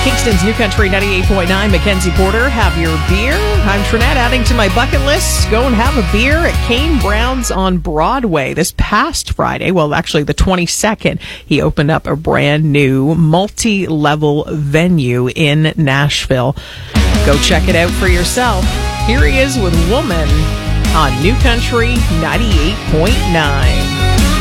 Kingston's New Country 98.9, Mackenzie Porter, have your beer. I'm Trinette, adding to my bucket list. Go and have a beer at Kane Brown's on Broadway. This past Friday, well, actually the 22nd, he opened up a brand new multi-level venue in Nashville. Go check it out for yourself. Here he is with Woman on New Country 98.9.